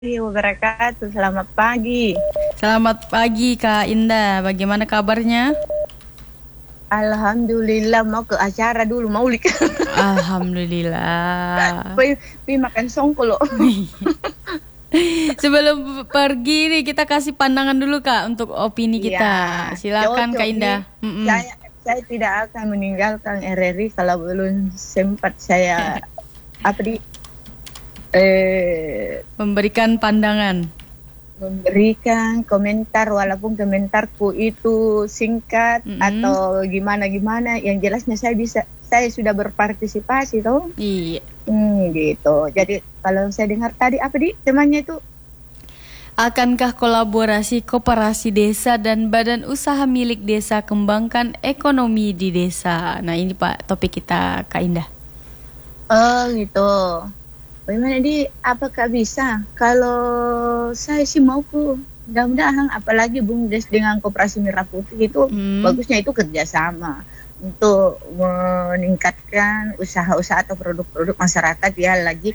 Wabarakatuh. Selamat pagi. Selamat pagi Kak Indah, bagaimana kabarnya? Alhamdulillah, mau ke acara dulu Maulid. Alhamdulillah. Pi makan songkol loh. Sebelum pergi nih kita kasih pandangan dulu Kak untuk opini kita. Ya, Silakan Kak cocok Indah. nih. Saya tidak akan meninggalkan RRI kalau belum sempat saya Memberikan pandangan. memberikan komentar, walaupun komentarku itu singkat atau gimana, yang jelasnya saya sudah berpartisipasi toh. Iya. Gitu. Jadi kalau saya dengar tadi temannya itu Akankah kolaborasi koperasi desa dan badan usaha milik desa kembangkan ekonomi di desa? Nah ini Pak topik kita Kak Indah. gitu. Bagaimana apakah bisa? Kalau saya sih mauku mudah-mudahan, apalagi BUMDes dengan Koperasi Merah Putih itu bagusnya itu kerjasama untuk meningkatkan usaha-usaha atau produk-produk masyarakat ya, lagi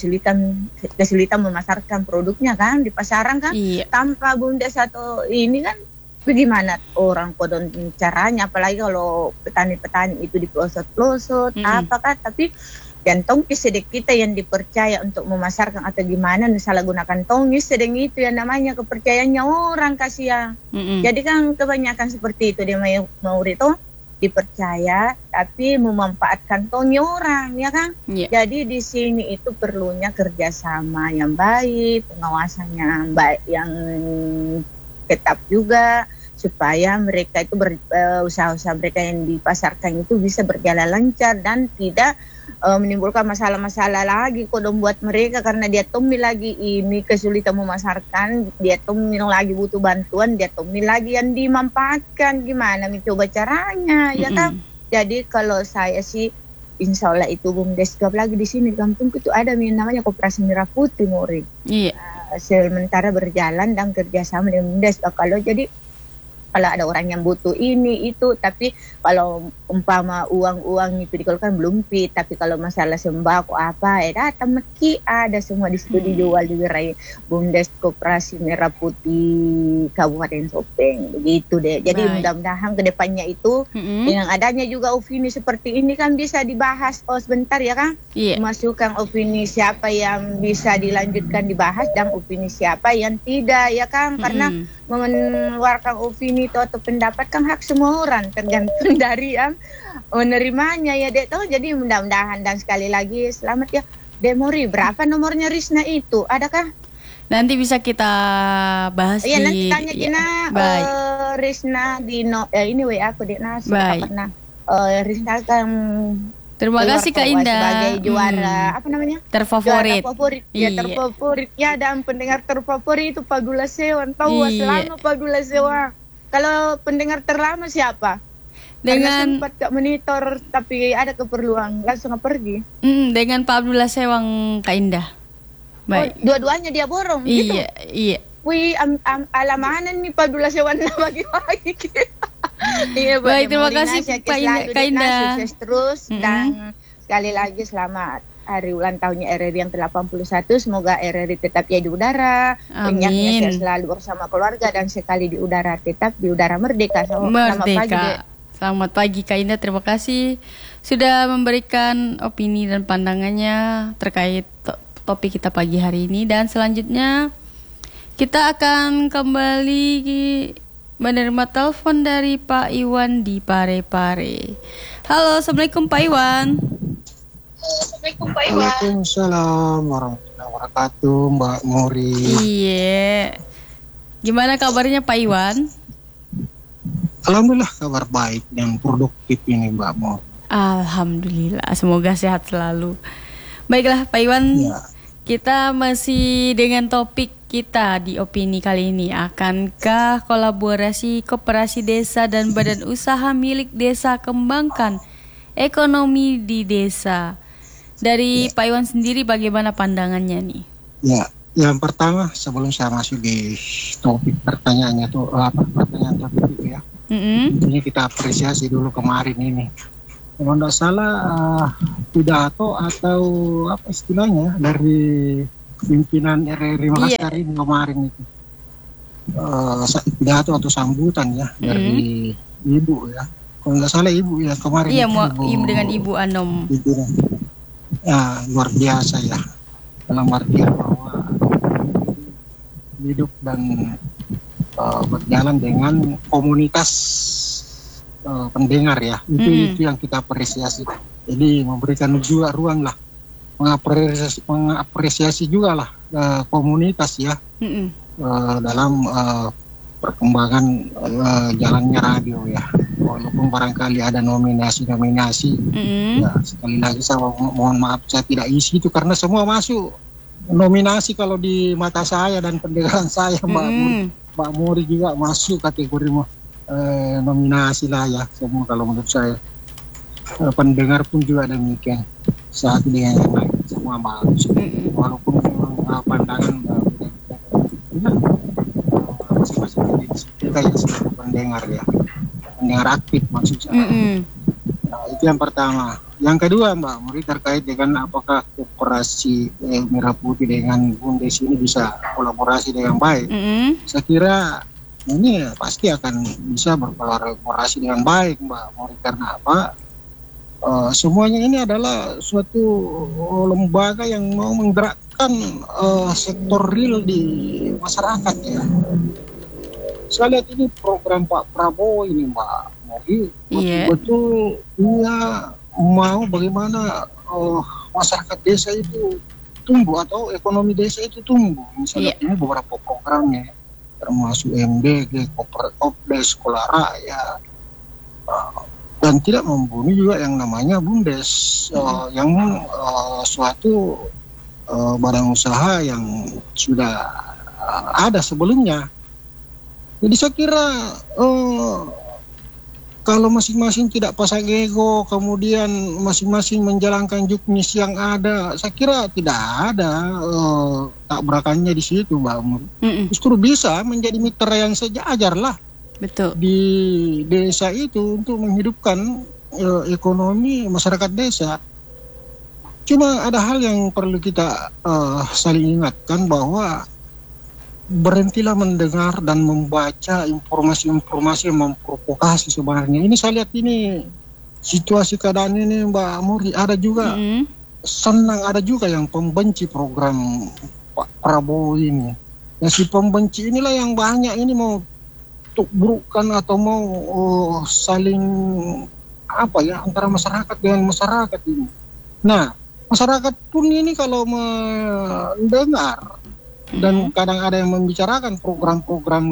kesulitan memasarkan produknya kan di pasaran kan. Iya. Tanpa BUMDes atau ini kan bagaimana orang kodon caranya, apalagi kalau petani-petani itu di pelosot-pelosot apakah, tapi dan tongkis sedek kita yang dipercaya untuk memasarkan atau gimana salah gunakan tongkis sedang itu yang namanya kepercayaannya orang kasihan. Jadi kan kebanyakan seperti itu dia mau itu dipercaya tapi memanfaatkan tongnya orang ya kan. Jadi di sini itu perlunya kerjasama yang baik, pengawasan yang baik, yang tetap juga supaya mereka itu usaha-usaha mereka yang dipasarkan itu bisa berjalan lancar dan tidak menimbulkan masalah-masalah lagi kodong buat mereka, karena dia tumil lagi ini kesulitan memasarkan, dia tumil lagi butuh bantuan, dia tumil lagi yang dimanfaatkan, gimana mencoba caranya ya kan. Jadi kalau saya sih insya Allah itu BUMDes lagi di sini di kampung itu ada yang namanya Koperasi Merah Putih Mori. Iya. Sementara berjalan dan kerjasama dengan BUMDes. Kalau ada orang yang butuh ini itu, tapi kalau umpama uang itu dikeluarkan belum fit, tapi kalau masalah sembako apa datang meki ada semua di situ dijual di gerai BUMDes Koperasi Merah Putih Kabupaten Sopeng begitu deh. Jadi mudah-mudahan kedepannya itu dengan adanya juga opini seperti ini kan bisa dibahas sebentar ya kan. Masukkan opini siapa yang bisa dilanjutkan dibahas dan opini siapa yang tidak ya kan, karena mengeluarkan opini itu atau pendapat kan hak semua orang, tergantung dari yang menerimanya ya Dek toh. Jadi mudah-mudahan, dan sekali lagi selamat ya Demori. Berapa nomornya Risna itu, adakah? Nanti bisa kita bahas iya, nanti tanya Kina Risna di ini WA aku Dek Nas pernah Risna kan. Terima kasih Kak Indah sebagai juara apa namanya terfavorit. Ya terfavorit ya, dan pendengar terfavorit itu Pagula Sewan tahu selama Pagula Sewan. Kalau pendengar terlama siapa? Dengan sempat gak monitor tapi ada keperluan langsung pergi. Dengan Pak Abdullah Sewang Kak Indah. Baik. Dua-duanya dia borong gitu. Iya. Wih, alamanan nih Pak Abdullah Sewang bagi-bagi. Iya, baik, terima kasih Kak Indah. Sukses terus dan sekali lagi selamat hari ulang tahunnya RRI yang ke-81. Semoga RRI tetap ya di udara, banyaknya selalu bersama keluarga, dan sekali di udara tetap di udara merdeka. Selamat pagi Kak Indah, terima kasih sudah memberikan opini dan pandangannya terkait topik kita pagi hari ini. Dan selanjutnya kita akan kembali menerima telepon dari Pak Iwan di Parepare. Halo, Assalamualaikum Pak Iwan. Waalaikumsalam warahmatullahi wabarakatuh, Mbak Mori. Iya. Gimana kabarnya Pak Iwan? Alhamdulillah kabar baik dan produktif ini Mbak Mori. Alhamdulillah, semoga sehat selalu. Baiklah Pak Iwan, kita masih dengan topik kita di opini kali ini. Akankah kolaborasi koperasi desa dan badan usaha milik desa kembangkan ekonomi di desa? Dari Pak Iwan sendiri bagaimana pandangannya nih? Ya, yang pertama sebelum saya masuk di topik pertanyaannya tuh pertanyaan topik itu ya. Ini kita apresiasi dulu kemarin ini. Kalau tidak salah pidato atau apa istilahnya dari pimpinan RRI Makassar ini kemarin itu pidato atau sambutan ya dari ibu ya, kalau nggak salah ibu ya kemarin. Iya, ibu dengan Ibu Anom. Ya, luar biasa ya, dalam artian bahwa hidup dan berjalan dengan komunitas pendengar ya, itu yang kita apresiasi. Jadi memberikan juga ruang lah, mengapresiasi juga lah komunitas ya dalam perkembangan jalannya radio ya. Walaupun barangkali ada nominasi ya, sekali lagi saya mohon maaf saya tidak isi itu karena semua masuk nominasi kalau di mata saya dan pendengaran saya. Mbak Muri juga masuk kategori nominasi lah ya semua kalau menurut saya. Pendengar pun juga demikian, saat dengan yang lain semua bagus. Walaupun memang pandangan masing-masing kita yang sebagai pendengar ya, pendengar aktif maksud saya. Nah, itu yang pertama. Yang kedua Mbak Muri terkait dengan apakah koperasi Merah Putih dengan Bundes ini bisa kolaborasi dengan baik. Saya kira ini pasti akan bisa berkolaborasi dengan baik Mbak Muri. Karena apa? Semuanya ini adalah suatu lembaga yang mau menggerakkan sektor real di masyarakat ya. Saya lihat ini program Pak Prabowo ini Mbak Muri betul-betul dia mau bagaimana masyarakat desa itu tumbuh atau ekonomi desa itu tumbuh. Misalnya ini beberapa programnya termasuk MDG, Kopdes, Sekolah Rakyat, dan tidak membunuh juga yang namanya Bundes, yang suatu badan usaha yang sudah ada sebelumnya. Jadi saya kira kalau masing-masing tidak pasang ego, kemudian masing-masing menjalankan juknis yang ada, saya kira tidak ada tabrakannya di situ Mbak Mur. Justru bisa menjadi mitra yang sejajar lah. Betul. Di desa itu untuk menghidupkan ekonomi masyarakat desa. Cuma ada hal yang perlu kita saling ingatkan bahwa berhentilah mendengar dan membaca informasi-informasi yang memprovokasi sebenarnya. Ini saya lihat ini situasi keadaan ini Mbak Muri, ada juga senang, ada juga yang pembenci program Pak Prabowo ini. Nah si pembenci inilah yang banyak ini mau burukkan atau mau saling apa ya antara masyarakat dengan masyarakat ini. Nah masyarakat pun ini kalau mendengar dan kadang ada yang membicarakan program-program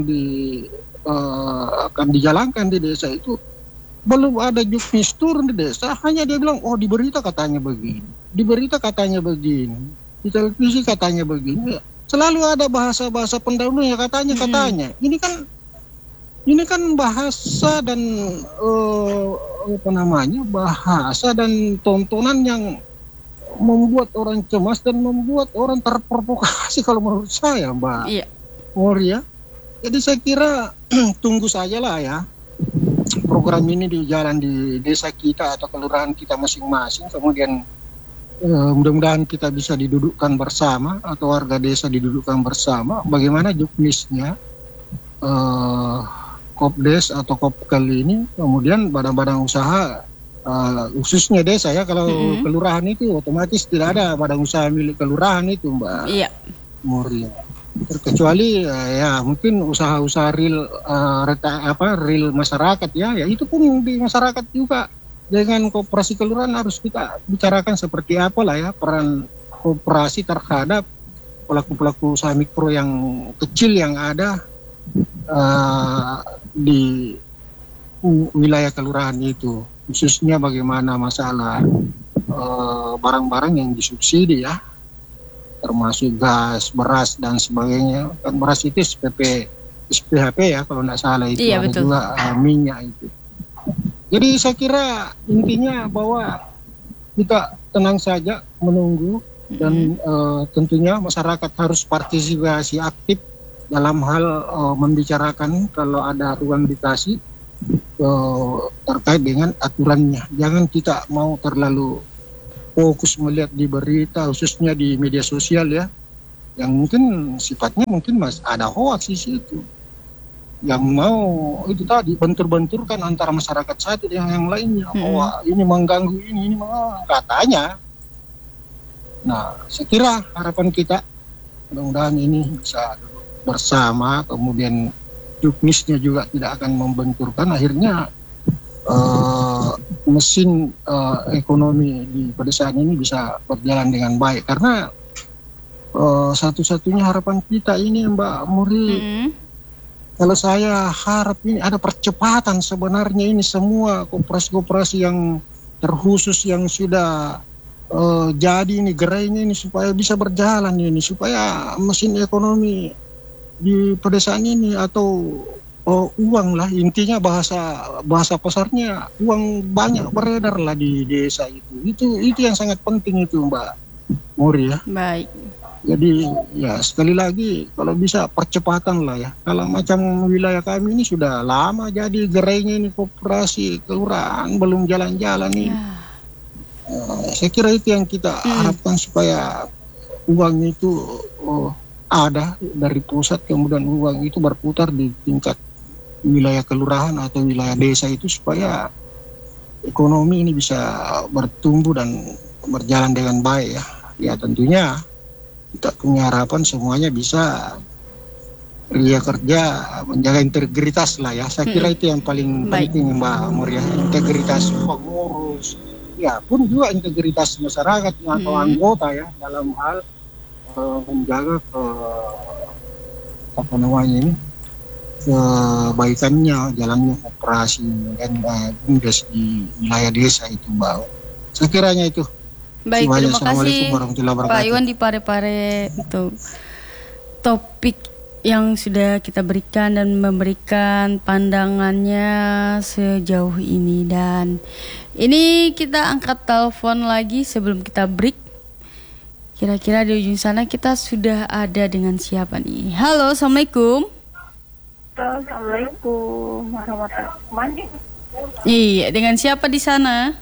akan dijalankan di desa itu, belum ada juknis turun di desa, hanya dia bilang oh di berita katanya begini, di berita katanya begini, di televisi katanya begini. Selalu ada bahasa-bahasa pendahulunya katanya. Ini kan bahasa dan bahasa dan tontonan yang membuat orang cemas dan membuat orang terprovokasi kalau menurut saya Mbak Muri ya. Jadi saya kira tunggu saja lah ya program ini di jalan di desa kita atau kelurahan kita masing-masing, kemudian mudah-mudahan kita bisa didudukkan bersama atau warga desa didudukkan bersama bagaimana juknisnya Kopdes atau Kopkel ini, kemudian badan-badan usaha khususnya desa ya. Kalau kelurahan itu otomatis tidak ada badan usaha milik kelurahan itu Mbak Muri. Terkecuali ya mungkin usaha-usaha real real masyarakat ya itu pun di masyarakat juga. Dengan koperasi kelurahan harus kita bicarakan seperti apa lah ya peran koperasi terhadap pelaku-pelaku usaha mikro yang kecil yang ada di wilayah kelurahan itu, khususnya bagaimana masalah barang-barang yang disubsidi ya, termasuk gas, beras dan sebagainya. Kan beras itu SPHP ya kalau tidak salah itu, ada betul. Juga minyak itu. Jadi saya kira intinya bahwa kita tenang saja menunggu dan tentunya masyarakat harus partisipasi aktif dalam hal membicarakan kalau ada ruang dikasih terkait dengan aturannya. Jangan kita mau terlalu fokus melihat di berita khususnya di media sosial ya. yang mungkin sifatnya mungkin ada hoax di situ, yang mau itu tadi bentur-benturkan antara masyarakat satu dengan yang lainnya, bahwa ini mengganggu ini katanya. Nah, saya kira harapan kita mudah-mudahan ini bisa bersama, kemudian juknisnya juga tidak akan membenturkan, akhirnya mesin ekonomi di pedesaan ini bisa berjalan dengan baik. Karena satu-satunya harapan kita ini Mbak Muri, kalau saya harap ini ada percepatan sebenarnya, ini semua koperasi-koperasi yang terkhusus yang sudah jadi ini gerainya ini supaya bisa berjalan ini, supaya mesin ekonomi di pedesaan ini atau uang lah, intinya bahasa pasarnya uang banyak beredar lah di desa itu yang sangat penting itu Mbak Muri ya. Baik. Jadi ya sekali lagi kalau bisa percepatan lah ya. Kalau macam wilayah kami ini sudah lama jadi gerainya ini koperasi kelurahan belum jalan-jalan nih. Saya kira itu yang kita harapkan, supaya uang itu ada dari pusat, kemudian uang itu berputar di tingkat wilayah kelurahan atau wilayah desa itu, supaya ekonomi ini bisa bertumbuh dan berjalan dengan baik ya. Ya tentunya kita punya harapan semuanya bisa ria kerja, menjaga integritas lah ya. Saya kira itu yang paling penting Mbak Muria, integritas pengurus, ya pun juga integritas masyarakat atau anggota ya, dalam hal menjaga kebaikannya, jalannya operasi dan bumdes di wilayah desa itu Mbak. Saya kiranya itu. Baik, terima kasih Pak Iwan di Pare-Pare itu topik yang sudah kita berikan dan memberikan pandangannya sejauh ini. Dan ini kita angkat telepon lagi sebelum kita break. Kira-kira di ujung sana kita sudah ada dengan siapa nih? Halo, Assalamualaikum. Assalamualaikum warahmatullahi wabarakatuh. Iya, dengan siapa di sana?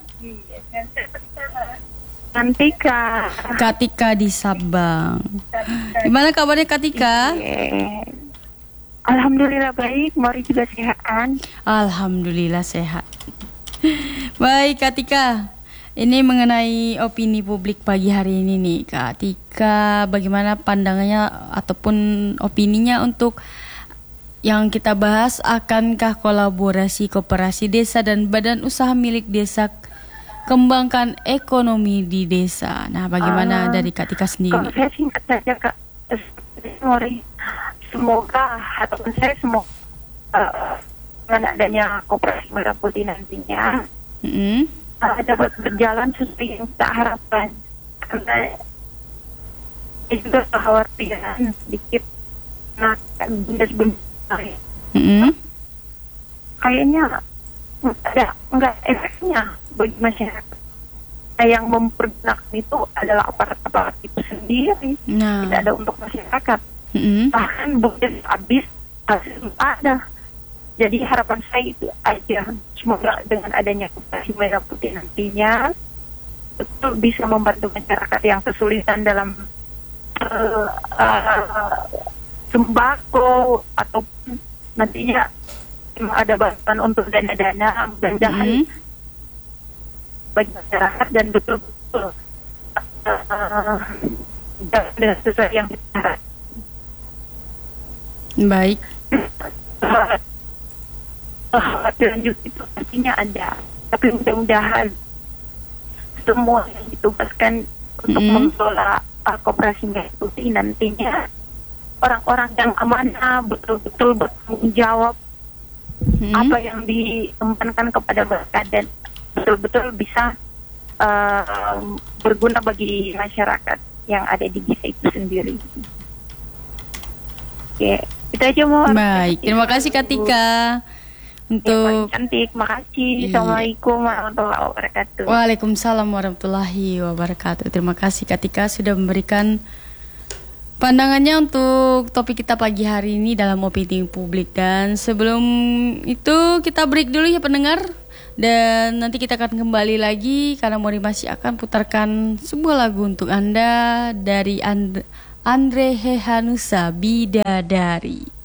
Katika di Sabang. Gimana kabarnya Katika? Alhamdulillah baik, Mori juga sehat. Alhamdulillah sehat. Baik Katika, ini mengenai opini publik pagi hari ini nih Katika, bagaimana pandangannya ataupun opininya untuk yang kita bahas, akankah kolaborasi koperasi desa dan badan usaha milik desa kembangkan ekonomi di desa? Nah, bagaimana dari Katika sendiri? Kalau saya singkat saja Kak, semoga harapan saya dengan adanya koperasi merah putih nantinya dapat berjalan sesuai yang kita harapkan. Karena saya juga kekhawatiran sedikit bunda-bunda kayaknya enggak efeknya bagi masyarakat. Nah, yang mempergunakan itu adalah aparat-aparat itu sendiri, tidak ada untuk masyarakat. Bahkan budget habis, hasil ada. Jadi harapan saya itu aja, semoga dengan adanya koperasi merah putih nantinya betul bisa membantu masyarakat yang kesulitan dalam sembako ataupun nantinya ada bantuan untuk dana-dana mudah-mudahan bagi masyarakat dan betul-betul dengan sesuai yang kita harapkan. Baik. Lanjut itu artinya ada, tapi mudah-mudahan semua yang ditugaskan untuk mengelola koperasi merah putih nantinya orang-orang yang amanah betul-betul bertanggung jawab apa yang diembankan kepada mereka dan betul-betul bisa berguna bagi masyarakat yang ada di desa itu sendiri. Oke, itu aja mau. Baik, terima kasih Katika untuk cantik, makasih. Assalamualaikum warahmatullahi wabarakatuh. Waalaikumsalam warahmatullahi wabarakatuh. Terima kasih Katika sudah memberikan pandangannya untuk topik kita pagi hari ini dalam opini publik. Dan sebelum itu kita break dulu ya pendengar. Dan nanti kita akan kembali lagi karena Mori masih akan putarkan sebuah lagu untuk Anda dari Andre Hehanusa Bidadari.